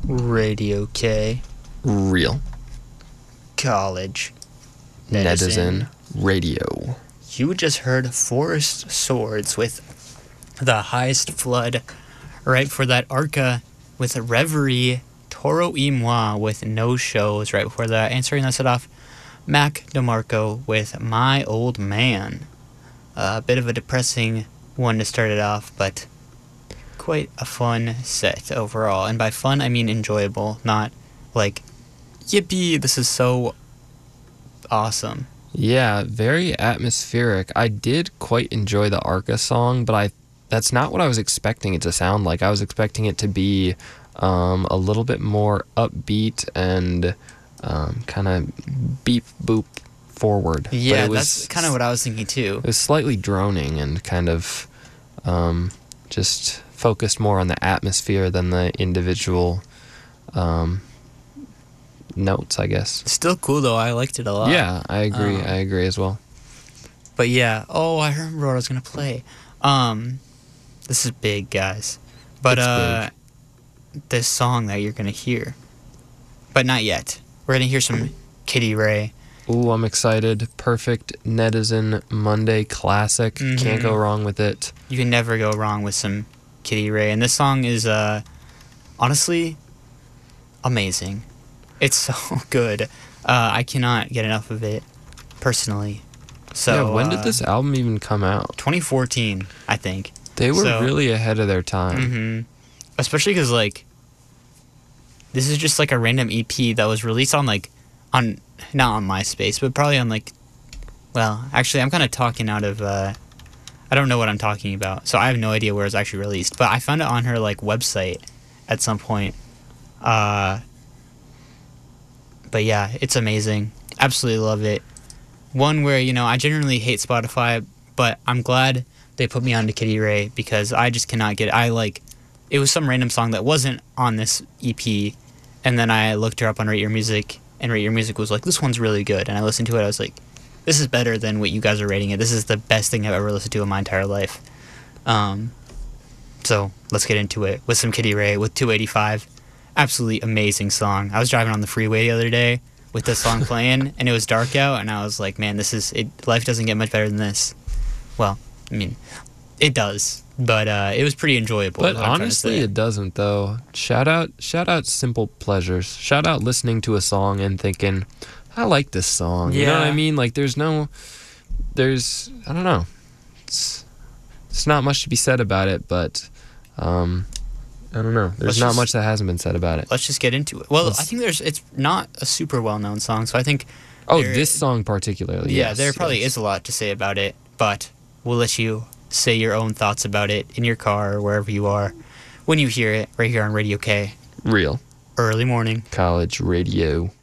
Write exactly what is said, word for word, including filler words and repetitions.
Radio K. Real. College. Netizen Radio. You just heard Forest Swords with The Highest Flood. Right before that, Arca with Reverie. Toro y Moi with No Shows. Right before that, answering that set off, Mac DeMarco with My Old Man. A uh, bit of a depressing one to start it off, but quite a fun set overall. And by fun, I mean enjoyable, not like, yippee, this is so awesome. Yeah, very atmospheric. I did quite enjoy the Arca song, but I that's not what I was expecting it to sound like. I was expecting it to be um, a little bit more upbeat and um, kind of beep boop forward. Yeah, but it was, that's kind of what I was thinking too. It was slightly droning and kind of um, just focused more on the atmosphere than the individual um, notes, I guess. Still cool though. I liked it a lot. Yeah, I agree. Um, I agree as well. But yeah, oh, I remember what I was gonna play. Um, this is big, guys. But It's uh, this song that you're gonna hear, but not yet. We're gonna hear some Kitty Ray. Ooh, I'm excited. Perfect Netizen Monday classic. Mhm. Can't go wrong with it. You can never go wrong with some Kitty Ray, and this song is uh, honestly amazing. It's so good. Uh, I cannot get enough of it, personally. So yeah, when did uh, this album even come out? twenty fourteen, I think. They were So- really ahead of their time. Mm-hmm. Especially because, like, this is just, like, a random E P that was released on, like, on, not on MySpace, but probably on, like, well, actually, I'm kind of talking out of, uh, I don't know what I'm talking about, so I have no idea where it's actually released, but I found it on her, like, website at some point. Uh, but yeah, it's amazing. Absolutely love it. One where, you know, I generally hate Spotify, but I'm glad they put me on to Kitty Ray because I just cannot get it. I like, it was some random song that wasn't on this E P, and then I looked her up on Rate Your Music, and Rate Your Music was like, this one's really good, and I listened to it, I was like, this is better than what you guys are rating it. This is the best thing I've ever listened to in my entire life. Um, so let's get into it with some Kitty Ray with two eighty-five. Absolutely amazing song. I was driving on the freeway the other day with this song playing, and it was dark out, and I was like, man, this is it. Life doesn't get much better than this. Well, I mean, it does, but uh, it was pretty enjoyable. But is what I'm trying to honestly, say. it doesn't though. Shout out, shout out simple pleasures. Shout out listening to a song and thinking, I like this song. You know what I Yeah. mean? Like there's no, there's, I don't know. It's, it's not much to be said about it, but um, I don't know. There's Let's not just- much that hasn't been said about it. Let's just get into it. Well, Let's- I think there's. It's not a super well-known song, so I think. Oh, there- this song particularly. Yeah, yes, there probably yes. is a lot to say about it, but we'll let you say your own thoughts about it in your car or wherever you are when you hear it right here on Radio K. Real Early morning. college radio.